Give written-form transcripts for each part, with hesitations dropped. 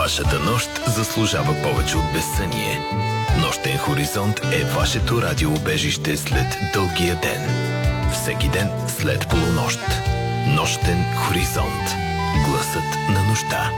Вашата нощ заслужава повече от безсъние. Нощен хоризонт е вашето радиоубежище след дългия ден. Всеки ден след полунощ. Нощен хоризонт. Гласът на нощта.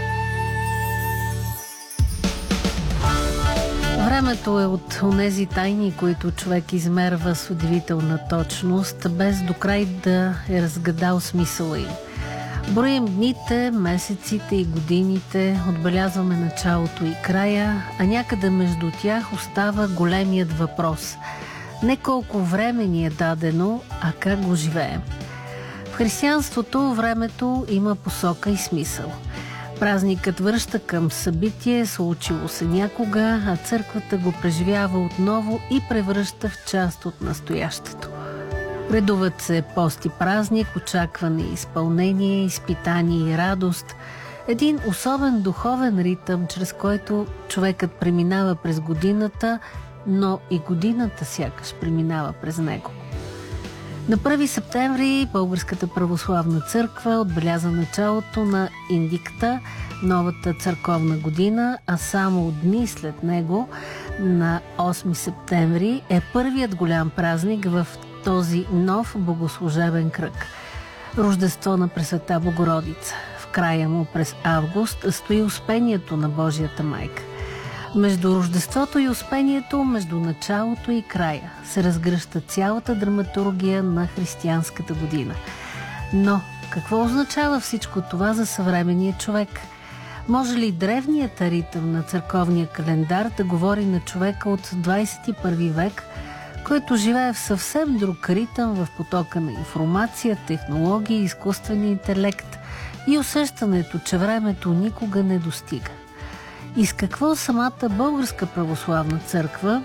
Времето е от онези тайни, които човек измерва с удивителна точност, без до край да е разгадал смисъла им. Броим дните, месеците и годините, отбелязваме началото и края, а някъде между тях остава големият въпрос. Не колко време ни е дадено, а как го живеем. В християнството времето има посока и смисъл. Празникът връща към събитие, случило се някога, а църквата го преживява отново и превръща в част от настоящето. Редуват се пост и празник, очакване и изпълнение, изпитание и радост. Един особен духовен ритъм, чрез който човекът преминава през годината, но и годината сякаш преминава през него. На 1 септември Българската православна църква отбеляза началото на Индикта, новата църковна година, а само дни след него, на 8 септември, е първият голям празник в този нов богослужебен кръг. Рождество на Пресвета Богородица. В края му през август стои Успението на Божията майка. Между Рождеството и Успението, между началото и края, се разгръща цялата драматургия на християнската година. Но какво означава всичко това за съвременния човек? Може ли древният ритъм на църковния календар да говори на човека от 21 век, който живее в съвсем друг ритъм в потока на информация, технологии, изкуствен интелект и усещането, че времето никога не достига? И с какво самата Българска православна църква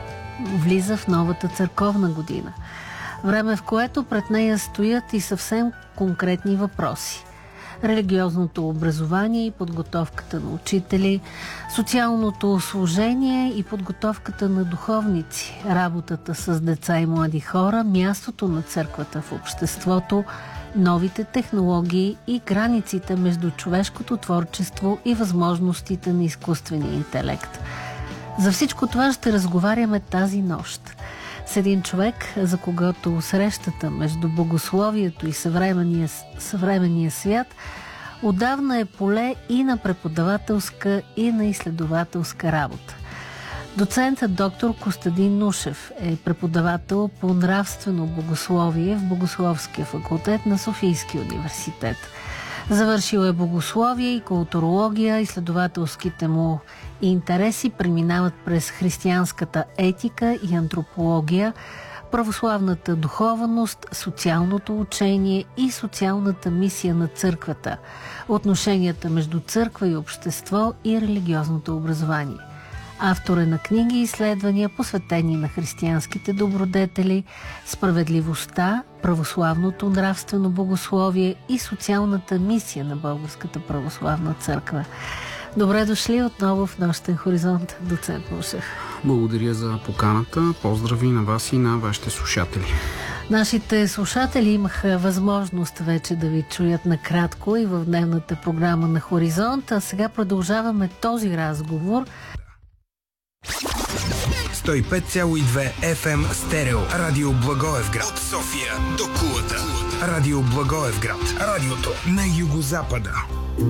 влиза в новата църковна година? Време, в което пред нея стоят и съвсем конкретни въпроси. Религиозното образование и подготовката на учители, социалното служение и подготовката на духовници, работата с деца и млади хора, мястото на църквата в обществото, новите технологии и границите между човешкото творчество и възможностите на изкуствения интелект. За всичко това ще разговаряме тази нощ с един човек, за когото срещата между богословието и съвременния свят отдавна е поле и на преподавателска, и на изследователска работа. Доцентът доктор Костадин Нушев е преподавател по нравствено богословие в Богословския факултет на Софийския университет. Завършил е богословие и културология, изследователските му интереси преминават през християнската етика и антропология, православната духовност, социалното учение и социалната мисия на църквата, отношенията между църква и общество и религиозното образование. Автор е на книги и изследвания, посветени на християнските добродетели, справедливостта, православното нравствено богословие и социалната мисия на Българската православна църква. Добре дошли отново в Нощен хоризонт, доцент Нушев. Благодаря за поканата. Поздрави на вас и на вашите слушатели. Нашите слушатели имаха възможност вече да ви чуят накратко и в дневната програма на Хоризонт, а сега продължаваме този разговор. 105,2 FM стерео. Радио Благоевград. От София до Кулата. Радио Благоевград. Радиото на югозапада.